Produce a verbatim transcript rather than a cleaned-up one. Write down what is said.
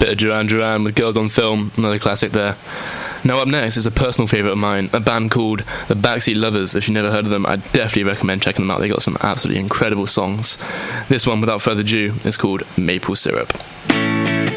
bit of Duran Duran with Girls on Film, another classic there. Now up next is a personal favourite of mine, a band called The Backseat Lovers. If you've never heard of them, I definitely recommend checking them out. They got some absolutely incredible songs. This one, without further ado, is called Maple Syrup.